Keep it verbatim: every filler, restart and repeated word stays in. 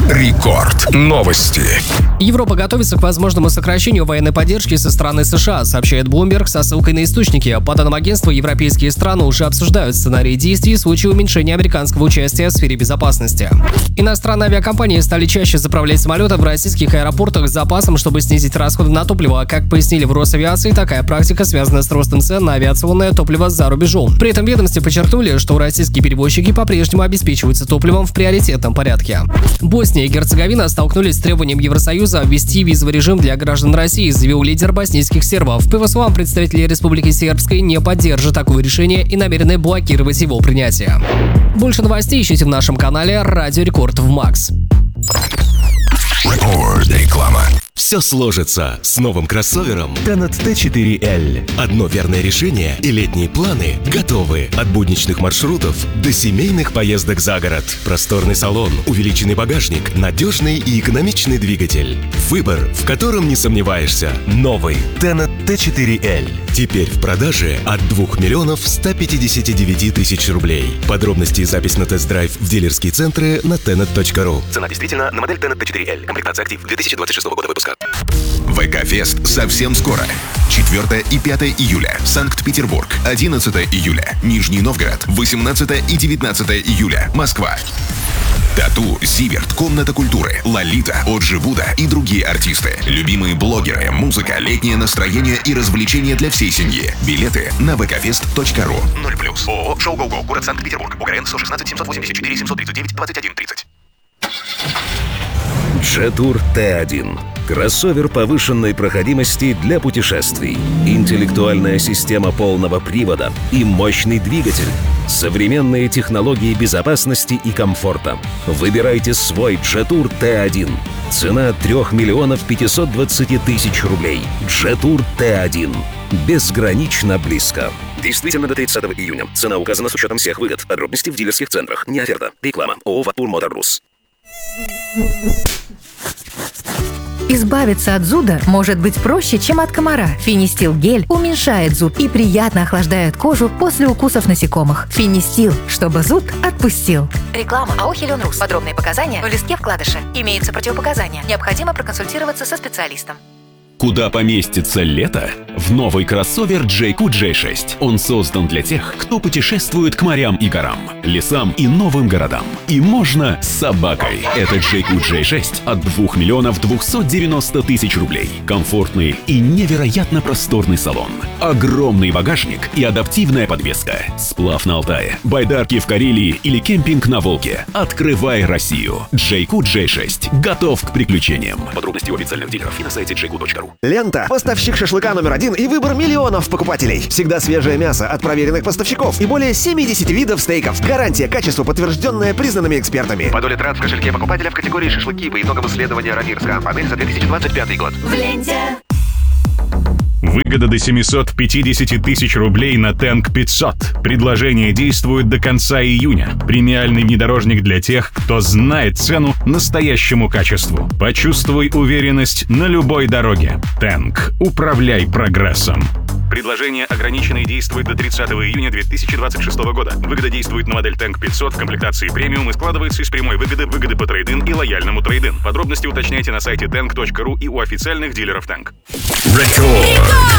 Рекорд. Новости. Европа готовится к возможному сокращению военной поддержки со стороны США, сообщает Bloomberg со ссылкой на источники. По данным агентства, европейские страны уже обсуждают сценарии действий в случае уменьшения американского участия в сфере безопасности. Иностранные авиакомпании стали чаще заправлять самолеты в российских аэропортах с запасом, чтобы снизить расходы на топливо. Как пояснили в Росавиации, такая практика связана с ростом цен на авиационное топливо за рубежом. При этом ведомстве подчеркнули, что российские перевозчики по-прежнему обеспечиваются топливом в приоритетном порядке. Босния и Герцеговина столкнулись с требованием Евросоюза ввести визовый режим для граждан России, заявил лидер боснийских сербов. По его словам, представители Республики Сербской не поддержат такое решение и намерены блокировать его принятие. Больше новостей ищите в нашем канале Радио Рекорд в Макс. Реклама. Все сложится с новым кроссовером Tenet ти четыре эл. Одно верное решение и летние планы готовы. От будничных маршрутов до семейных поездок за город. Просторный салон, увеличенный багажник, надежный и экономичный двигатель. Выбор, в котором не сомневаешься. Новый Tenet ти четыре эл. Теперь в продаже от двух миллионов ста пятидесяти девяти тысяч рублей. Подробности и запись на тест-драйв в дилерские центры на tenet точка ру. Цена действительно на модель Tenet ти четыре эл. Комплектация актив две тысячи двадцать шестого года выпуска. ВК-фест совсем скоро. четвёртое и пятое июля. Санкт-Петербург. одиннадцатое июля. Нижний Новгород. восемнадцатое и девятнадцатое июля. Москва. Тату, Зиверт, Комната культуры, Лолита, Оджи Буда и другие артисты. Любимые блогеры, музыка, летнее настроение и развлечения для всей семьи. Билеты на вкфест точка ру. ноль плюс. ООО «Шоу Гоу Гоу», город Санкт-Петербург. УГРН сто шестнадцать семьсот восемьдесят четыре семьсот тридцать девять двадцать один тридцать. Jetour ти один. Кроссовер повышенной проходимости для путешествий. Интеллектуальная система полного привода и мощный двигатель. Современные технологии безопасности и комфорта. Выбирайте свой Jetour ти один. Цена трех миллионов пятисот двадцати тысяч рублей. Jetour ти один. Безгранично близко. Действительно до тридцатого июня. Цена указана с учетом всех выгод. Подробности в дилерских центрах. Не оферта. Реклама. ООО «Ватур Моторбрус». Избавиться от зуда может быть проще, чем от комара. Финистил гель уменьшает зуд и приятно охлаждает кожу после укусов насекомых. Финистил, чтобы зуд отпустил. Реклама АО «Хелион-Рус». Подробные показания в листке вкладыша. Имеются противопоказания. Необходимо проконсультироваться со специалистом. Куда поместится лето? В новый кроссовер джей кью джей шесть. Он создан для тех, кто путешествует к морям и горам, лесам и новым городам. И можно с собакой. Это джей кью джей шесть от двух миллионов двухсот девяноста тысяч рублей. Комфортный и невероятно просторный салон. Огромный багажник и адаптивная подвеска. Сплав на Алтае, байдарки в Карелии или кемпинг на Волге. Открывай Россию. джей кью джей шесть. Готов к приключениям. Подробности у официальных дилеров и на сайте джей кью точка ру. Лента – поставщик шашлыка номер один и выбор миллионов покупателей. Всегда свежее мясо от проверенных поставщиков и более семидесяти видов стейков. Гарантия качества, подтвержденная признанными экспертами. По доле трат в кошельке покупателя в категории шашлыки по итогам исследования Рамирская панель за две тысячи двадцать пятый год. В ленте. Выгода до семисот пятидесяти тысяч рублей на Тэнк пятьсот. Предложение действует до конца июня. Премиальный внедорожник для тех, кто знает цену настоящему качеству. Почувствуй уверенность на любой дороге. Тэнк. Управляй прогрессом. Предложение ограничено и действует до тридцатого июня две тысячи двадцать шестого года. Выгода действует на модель Тэнк пятьсот в комплектации премиум и складывается из прямой выгоды, выгоды по трейд-ин и лояльному трейд-ин. Подробности уточняйте на сайте тэнк точка ру и у официальных дилеров Тэнк. Рекорд.